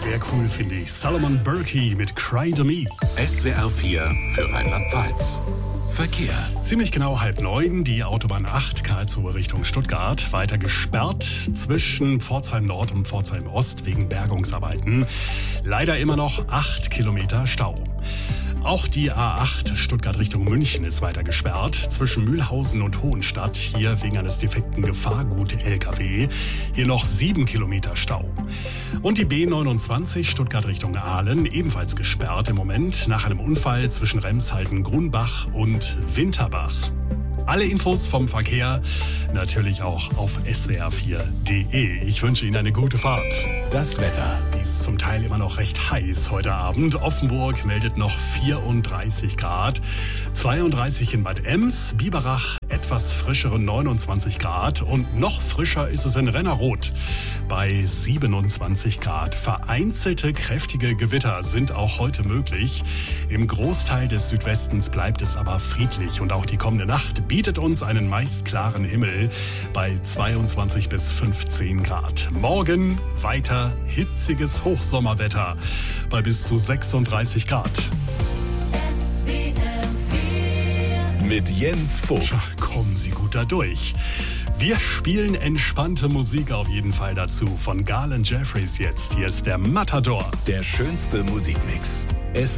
Sehr cool finde ich. Solomon Burkey mit Cry to Me. SWR 4 für Rheinland-Pfalz. Verkehr. Ziemlich genau 8:30, die Autobahn 8 Karlsruhe Richtung Stuttgart. Weiter gesperrt zwischen Pforzheim Nord und Pforzheim Ost wegen Bergungsarbeiten. Leider immer noch 8 Kilometer Stau. Auch die A8 Stuttgart Richtung München ist weiter gesperrt. Zwischen Mühlhausen und Hohenstadt, hier wegen eines defekten Gefahrgut-LKW. Hier noch 7 Kilometer Stau. Und die B29 Stuttgart Richtung Aalen, ebenfalls gesperrt im Moment nach einem Unfall zwischen Remshalden-Grunbach und Winterbach. Alle Infos vom Verkehr natürlich auch auf swr4.de. Ich wünsche Ihnen eine gute Fahrt. Das Wetter. Die ist zum Teil immer noch recht heiß heute Abend. Offenburg meldet noch 34 Grad, 32 in Bad Ems, Biberach etwas frischere 29 Grad und noch frischer ist es in Rennerroth bei 27 Grad. Vereinzelte kräftige Gewitter sind auch heute möglich. Im Großteil des Südwestens bleibt es aber friedlich und auch die kommende Nacht bietet uns einen meist klaren Himmel bei 22 bis 15 Grad. Morgen weiter hitziges Hochsommerwetter bei bis zu 36 Grad. Mit Jens Vogt. Ja, kommen Sie gut da durch. Wir spielen entspannte Musik auf jeden Fall dazu. Von Garland Jeffries jetzt. Hier ist der Matador. Der schönste Musikmix.